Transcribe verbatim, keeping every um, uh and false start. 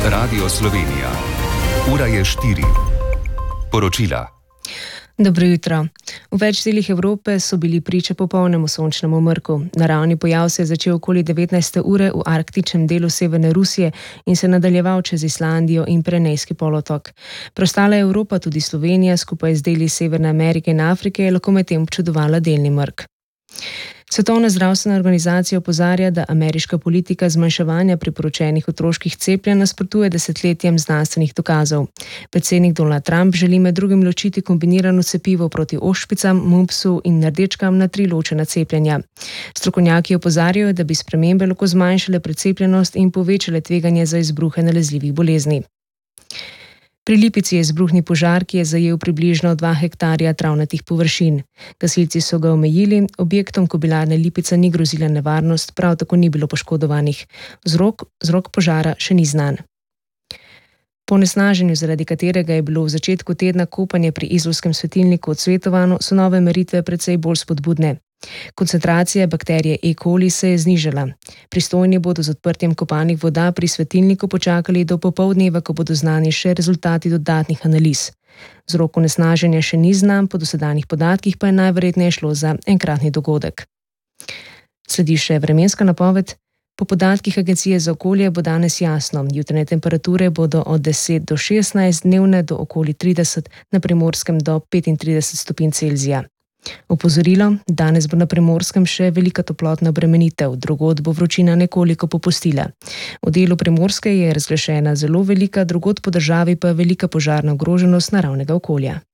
Radio Slovenija. Ura je štiri. Poročila. Dobro jutro. V več delih Evrope so bili priče popolnemu sončnemu mrku. Naravni pojav se je začel okoli devetnajste ure v arktičnem delu severne Rusije in se nadaljeval čez Islandijo in Pirenejski polotok. Preostala Evropa, tudi Slovenija, skupaj z deli Severne Amerike in Afrike, je lahko medtem občudovala delni mrk. Svetovna zdravstvena organizacija opozarja, da ameriška politika zmanjševanja priporočenih otroških cepljenj nasprotuje desetletjem znanstvenih dokazov. Predsednik Donald Trump želi med drugim ločiti kombinirano cepivo proti ošpicam, mumpsu in rdečkam na tri ločena cepljenja. Strokovnjaki opozarjajo, da bi spremembe lahko zmanjšale precepljenost in povečale tveganje za izbruhe nalezljivih bolezni. Pri Lipici je izbruhnil požar, ki je zajel približno dva hektarja travnatih površin. Gasilci so ga omejili, objektom kobilarne Lipica ni grozila nevarnost, prav tako ni bilo poškodovanih. Vzrok, vzrok požara še ni znan. Po onesnaženju, zaradi katerega je bilo v začetku tedna kopanje pri izolskem svetilniku odsvetovano, so nove meritve precej bolj spodbudne. Koncentracija bakterije E. coli se je znižala. Pristojni bodo z odprtjem kopalnih voda pri svetilniku počakali do popoldneva, ko bodo znani še rezultati dodatnih analiz. Vzrok onesnaženja še ni znan, po dosedanjih podatkih pa je najverjetneje šlo za enkratni dogodek. Sledi še vremenska napoved. Po podatkih Agencije za okolje bo danes jasno. Jutranje temperature bodo od deset do šestnajst, dnevne do okoli trideset, na Primorskem do petintrideset stopinj Celzija. Opozorilo, danes bo na Primorskem še velika toplotna obremenitev, drugod bo vročina nekoliko popustila. V delu Primorske je razglašena zelo velika, drugod po državi pa velika požarna ogroženost naravnega okolja.